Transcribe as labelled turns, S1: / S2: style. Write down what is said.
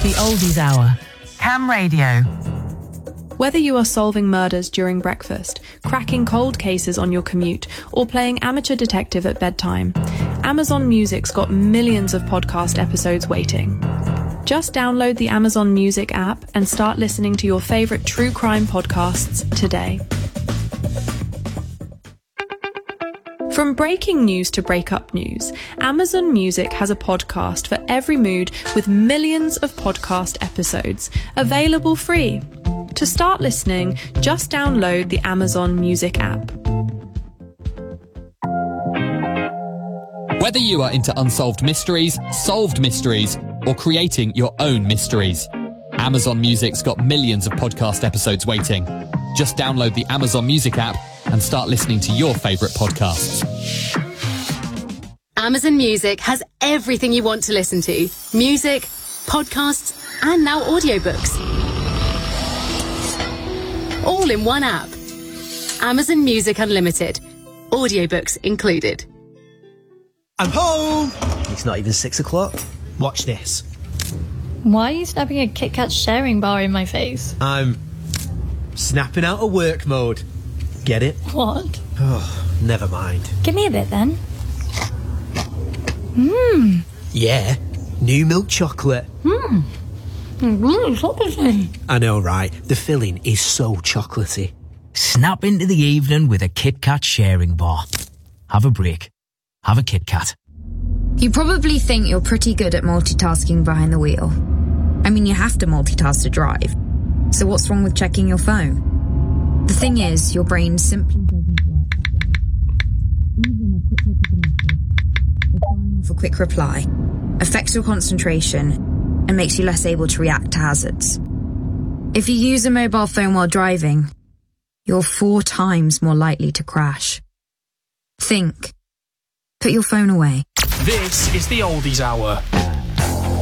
S1: The Oldies Hour. Ham Radio.
S2: Whether you are solving murders during breakfast, cracking cold cases on your commute, or playing amateur detective at bedtime, Amazon Music's got millions of podcast episodes waiting. Just download the Amazon Music app and start listening to your favourite true crime podcasts today. From breaking news to breakup news, Amazon Music has a podcast for every mood with millions of podcast episodes, available free. To start listening, just download the Amazon Music app.
S3: Whether you are into unsolved mysteries, solved mysteries, or creating your own mysteries, Amazon Music's got millions of podcast episodes waiting. Just download the Amazon Music app and start listening to your favourite podcasts.
S4: Amazon Music has everything you want to listen to. Music, podcasts, and now audiobooks. All in one app. Amazon Music Unlimited. Audiobooks included.
S5: I'm home! It's not even 6 o'clock. Watch this.
S6: Why are you snapping a Kit Kat sharing bar in my face?
S5: I'm snapping out of work mode. Get it?
S6: What?
S5: Oh, never mind.
S6: Give me a bit then.
S5: Yeah, new milk chocolate.
S6: Really chocolatey.
S5: I know, right? The filling is so chocolatey.
S7: Snap into the evening with a Kit Kat sharing bar. Have a break. Have a Kit Kat.
S8: You probably think you're pretty good at multitasking behind the wheel. I mean, you have to multitask to drive. So what's wrong with checking your phone? The thing is, your brain simply doesn't work that way. Even a quick look at a message, or firing off a quick reply, affects your concentration and makes you less able to react to hazards. If you use a mobile phone while driving, you're 4 times more likely to crash. Think. Put your phone away.
S9: This is the Oldies Hour.